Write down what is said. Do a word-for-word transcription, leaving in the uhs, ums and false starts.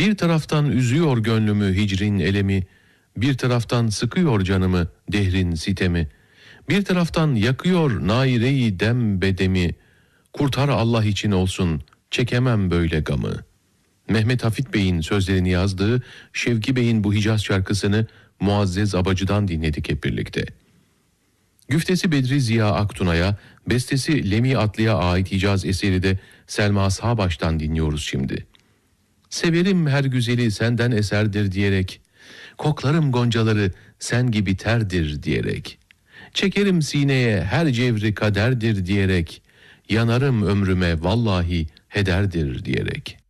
Bir taraftan üzüyor gönlümü hicrin elemi, bir taraftan sıkıyor canımı dehrin sitemi, bir taraftan yakıyor naireyi dem bedemi, kurtar Allah için olsun, çekemem böyle gamı. Mehmet Hafit Bey'in sözlerini yazdığı Şevki Bey'in bu Hicaz şarkısını Muazzez Abacı'dan dinledik hep birlikte. Güftesi Bedri Ziya Aktuna'ya, bestesi Lemi Atlı'ya ait Hicaz eseri de Selma Sağbaş'tan dinliyoruz şimdi. Severim her güzeli senden eserdir diyerek, koklarım goncaları sen gibi terdir diyerek, çekerim sineye her cevri kaderdir diyerek, yanarım ömrüme vallahi hederdir diyerek.